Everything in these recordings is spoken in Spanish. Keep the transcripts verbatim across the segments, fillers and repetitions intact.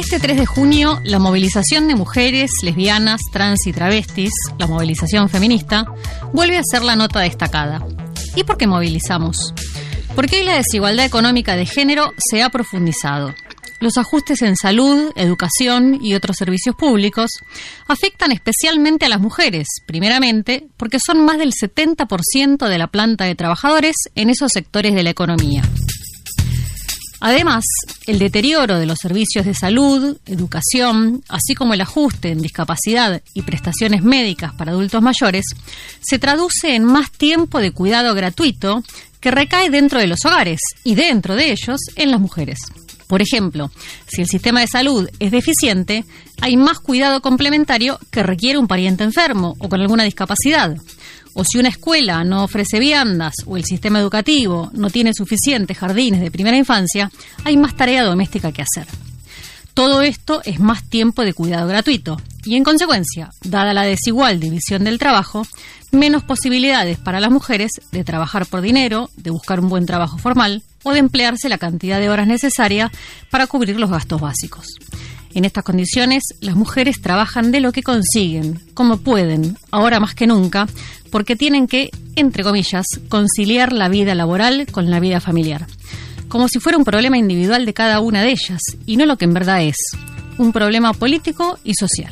Este tres de junio, la movilización de mujeres, lesbianas, trans y travestis, la movilización feminista, vuelve a ser la nota destacada. ¿Y por qué movilizamos? Porque hoy la desigualdad económica de género se ha profundizado. Los ajustes en salud, educación y otros servicios públicos afectan especialmente a las mujeres, primeramente porque son más del setenta por ciento de la planta de trabajadores en esos sectores de la economía. Además, el deterioro de los servicios de salud, educación, así como el ajuste en discapacidad y prestaciones médicas para adultos mayores, se traduce en más tiempo de cuidado gratuito que recae dentro de los hogares y dentro de ellos en las mujeres. Por ejemplo, si el sistema de salud es deficiente, hay más cuidado complementario que requiere un pariente enfermo o con alguna discapacidad. O si una escuela no ofrece viandas o el sistema educativo no tiene suficientes jardines de primera infancia, hay más tarea doméstica que hacer. Todo esto es más tiempo de cuidado gratuito y, en consecuencia, dada la desigual división del trabajo, menos posibilidades para las mujeres de trabajar por dinero, de buscar un buen trabajo formal o de emplearse la cantidad de horas necesaria para cubrir los gastos básicos. En estas condiciones, las mujeres trabajan de lo que consiguen, como pueden, ahora más que nunca, porque tienen que, entre comillas, conciliar la vida laboral con la vida familiar, como si fuera un problema individual de cada una de ellas, y no lo que en verdad es, un problema político y social.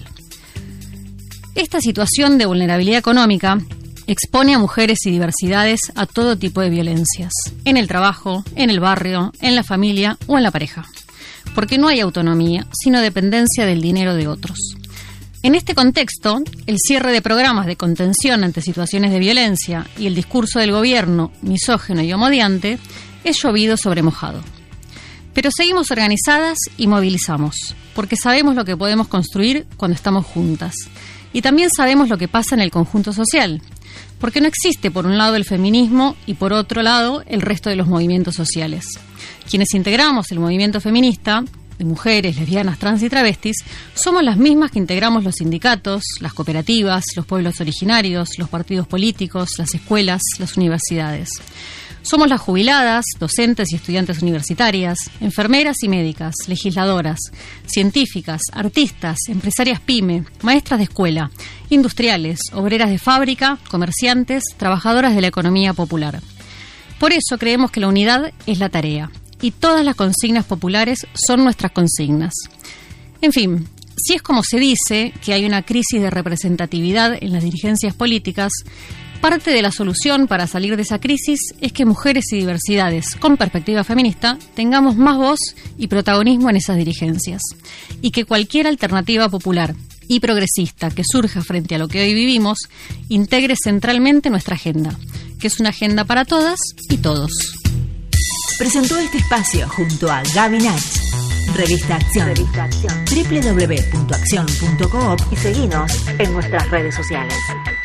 Esta situación de vulnerabilidad económica expone a mujeres y diversidades a todo tipo de violencias, en el trabajo, en el barrio, en la familia o en la pareja, porque no hay autonomía, sino dependencia del dinero de otros. En este contexto, el cierre de programas de contención ante situaciones de violencia y el discurso del gobierno misógino y homodiante es llovido sobre mojado. Pero seguimos organizadas y movilizamos, porque sabemos lo que podemos construir cuando estamos juntas. Y también sabemos lo que pasa en el conjunto social, porque no existe por un lado el feminismo y por otro lado el resto de los movimientos sociales. Quienes integramos el movimiento feminista, de mujeres, lesbianas, trans y travestis, somos las mismas que integramos los sindicatos, las cooperativas, los pueblos originarios, los partidos políticos, las escuelas, las universidades. Somos las jubiladas, docentes y estudiantes universitarias, enfermeras y médicas, legisladoras, científicas, artistas, empresarias pyme, maestras de escuela, industriales, obreras de fábrica, comerciantes, trabajadoras de la economía popular. Por eso creemos que la unidad es la tarea, y todas las consignas populares son nuestras consignas. En fin, si es como se dice que hay una crisis de representatividad en las dirigencias políticas, parte de la solución para salir de esa crisis es que mujeres y diversidades con perspectiva feminista tengamos más voz y protagonismo en esas dirigencias, y que cualquier alternativa popular y progresista que surja frente a lo que hoy vivimos integre centralmente nuestra agenda, que es una agenda para todas y todos. Presentó este espacio junto a Gaby Nach, Revista Acción, Revista Acción. doble u doble u doble u punto acción punto coop y seguinos en nuestras redes sociales.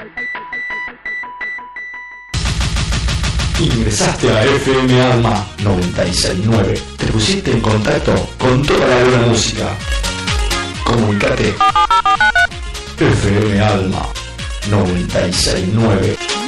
Ingresaste a F M Alma noventa y seis punto nueve. Te pusiste en contacto con toda la buena música. Comunicate. F M Alma noventa y seis punto nueve.